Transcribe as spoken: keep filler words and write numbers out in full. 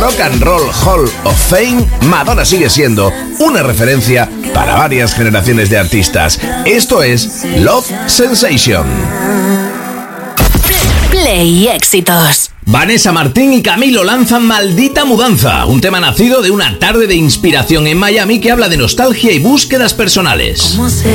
Rock and Roll Hall of Fame, Madonna sigue siendo una referencia para varias generaciones de artistas. Esto es Love Sensation. Play Éxitos. Vanessa Martín y Camilo lanzan Maldita Mudanza, un tema nacido de una tarde de inspiración en Miami que habla de nostalgia y búsquedas personales.